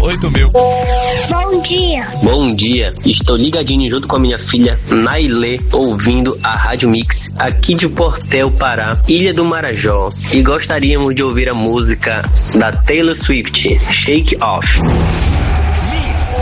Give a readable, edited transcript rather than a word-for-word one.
8000. Bom dia. Bom dia, estou ligadinho junto com a minha filha Nailê, ouvindo a Rádio Mix aqui de Portel, Pará, Ilha do Marajó, e gostaríamos de ouvir a música da Taylor Swift, Shake Off.